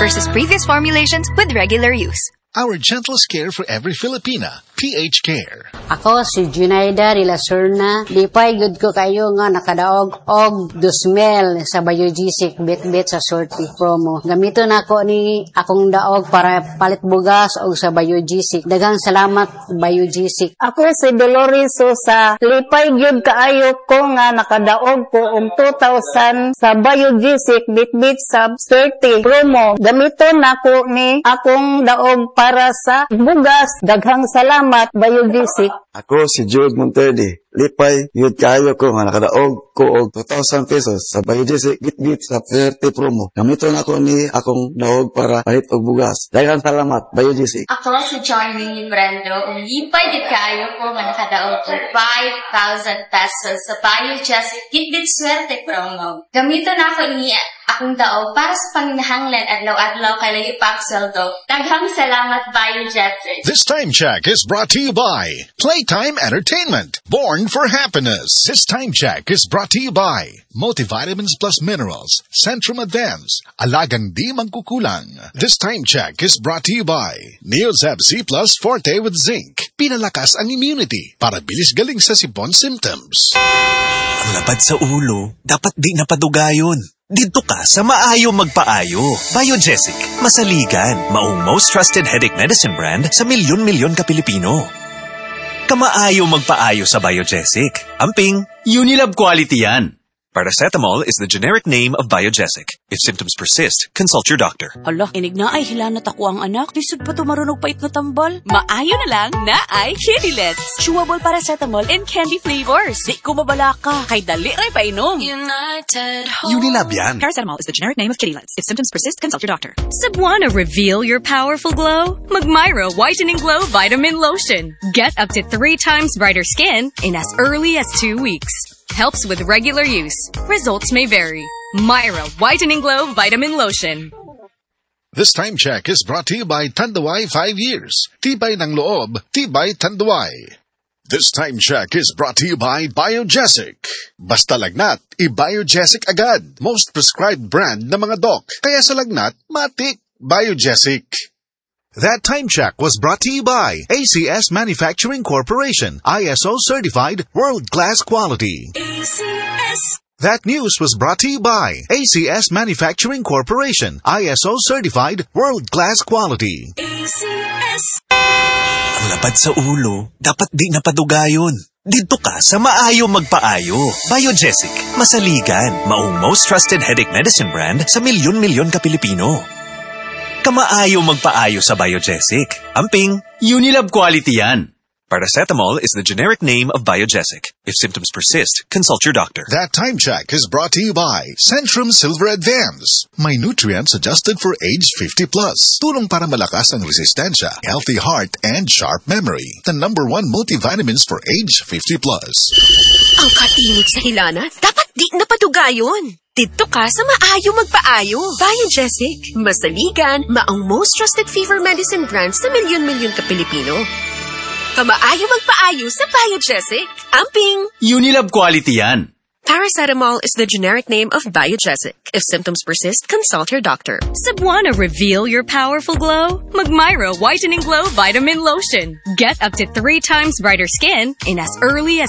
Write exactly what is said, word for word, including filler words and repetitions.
versus previous formulations with regular use. Our gentlest care for every Filipina, P H Care. Ako si Junaida Rila Surna. Lipay good ko kayo nga nakadaog og dusmel sa Biogesic bit-bit sa sortie promo. Gamito na ako ni akong daog para palit bugas og sa Biogesic. Daghang salamat Biogesic. Ako si Dolores Sosa. Lipay good kaayo ko nga nakadaog ko og two thousand sa Biogesic bit-bit sa sortie promo. Gamito na ko ni akong daog para sa bugas. Daghang salamat Biogesic. Ako si Jude Monterde. Lipay, yun kayo ko nga nakadaog ko og two thousand pesos sa Biogesic bit-bit sa thirty promo. Gamito na ako ni akong daog para palit og bugas. Daghang salamat Biogesic. Ako si Charlene Brando. Lipay gid kaayo ko nga nakadaog og five thousand pesos sa Biogesic bit-bit swerte promo. Gamito na ako ni akong daog para sa panginahanglan adlaw-adlaw kay lahi pagsweldo. Daghang salamat Biogesic. This time check is brought to you by Playtime Entertainment, born for happiness. This time check is brought to you by Multivitamins Plus Minerals, Centrum Advance, Alagang Di Mangkukulang. This time check is brought to you by Neozeb C Plus Forte with Zinc. Pinalakas ang immunity para bilis galing sa sipon symptoms. Ang lapad sa ulo, dapat di napadugayon. Dito ka sa maayo magpaayo. Biogesic, masaligan, maong most trusted headache medicine brand sa milyon-milyon ka Pilipino. Kamaayo magpaayo sa Biogesic. Amping, Unilab quality yan. Paracetamol is the generic name of Biogesic. If symptoms persist, consult your doctor. Hala, inig na ay hilanat ako ang anak. Disod pa ito marunog pait na tambal. Maayo na lang na ay Kidilets. Chewable paracetamol in candy flavors. Di ko mabala ka. Kay dali ray painom. United Unilab yan. Paracetamol is the generic name of Kidilets. If symptoms persist, consult your doctor. Cebuana reveal your powerful glow? Magmyra Whitening Glow Vitamin Lotion. Get up to three times brighter skin in as early as two weeks. Helps with regular use. Results may vary. Myra Whitening Glow Vitamin Lotion. This time check is brought to you by Tanduay five years. Tibay ng loob, tibay Tanduay. This time check is brought to you by Biogesic. Basta lagnat, i-Biogesic agad. Most prescribed brand ng mga doc. Kaya sa lagnat, matik. Biogesic. That time check was brought to you by A C S Manufacturing Corporation, I S O certified, world-class quality. A C S. That news was brought to you by A C S Manufacturing Corporation, I S O certified, world-class quality. A C S. Ang lapad sa ulo, dapat di napadugayon. Dito ka sa maayo magpaayo. Biogesic, masaligan, maong most trusted headache medicine brand sa milyon-milyon ka Pilipino. Kamaayo magpaayo sa Biogesic. Amping, Unilab quality yan. Paracetamol is the generic name of Biogesic. If symptoms persist, consult your doctor. That time check is brought to you by Centrum Silver Advance. May nutrients adjusted for age fifty plus. Tulong para malakas ang resistensya, healthy heart, and sharp memory. The number one multivitamins for age fifty plus. Ang kainit sa hilana, dapat di napadugayon. Dito ka sa maayo magpaayo. Biogesic, masaligan, maong most trusted fever medicine brand sa milyon-milyon ka Pilipino. Kamaayo magpaayo sa Biogesic. Amping, Unilab quality yan. Paracetamol is the generic name of Biogesic. If symptoms persist, consult your doctor. Cebuana reveal your powerful glow? Magmyra Whitening Glow Vitamin Lotion. Get up to three times brighter skin in as early as